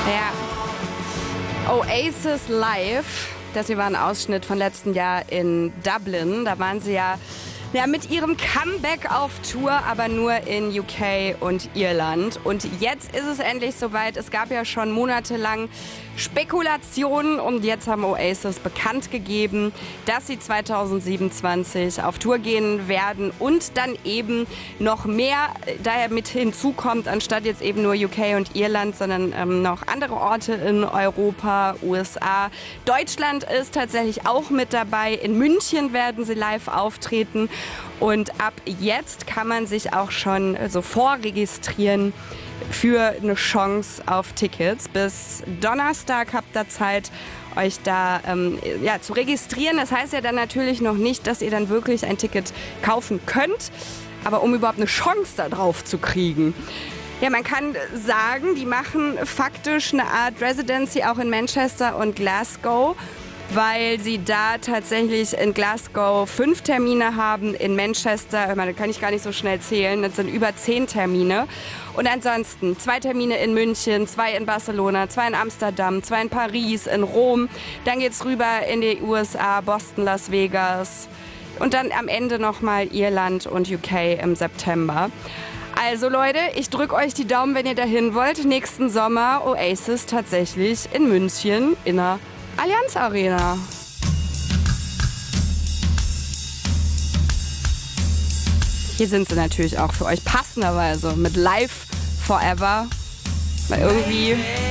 Ja. Oasis Live, das hier war ein Ausschnitt von letztem Jahr in Dublin. Da waren sie ja mit ihrem Comeback auf Tour, aber nur in UK und Irland. Und jetzt ist es endlich soweit. Es gab ja schon monatelang Spekulationen und jetzt haben Oasis bekannt gegeben, dass sie 2027 auf Tour gehen werden und dann eben noch mehr daher mit hinzukommt, anstatt jetzt eben nur UK und Irland, sondern noch andere Orte in Europa, USA. Deutschland ist tatsächlich auch mit dabei. In München werden sie live auftreten. Und ab jetzt kann man sich auch schon so vorregistrieren für eine Chance auf Tickets. Bis Donnerstag habt ihr Zeit, euch da zu registrieren. Das heißt ja dann natürlich noch nicht, dass ihr dann wirklich ein Ticket kaufen könnt, aber um überhaupt eine Chance da drauf zu kriegen. Ja, man kann sagen, die machen faktisch eine Art Residency auch in Manchester und Glasgow, weil sie da tatsächlich in Glasgow 5 Termine haben, in Manchester, da kann ich gar nicht so schnell zählen, das sind über 10 Termine. Und ansonsten 2 Termine in München, 2 in Barcelona, 2 in Amsterdam, 2 in Paris, in Rom. Dann geht's rüber in die USA, Boston, Las Vegas und dann am Ende nochmal Irland und UK im September. Also Leute, ich drücke euch die Daumen, wenn ihr dahin wollt. Nächsten Sommer Oasis tatsächlich in München in der Allianz Arena. Hier sind sie natürlich auch für euch passenderweise mit Live Forever. Weil irgendwie